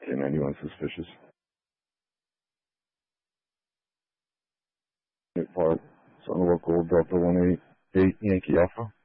K91 suspicious. Park, Son Local Delta 188 Yankee Alpha.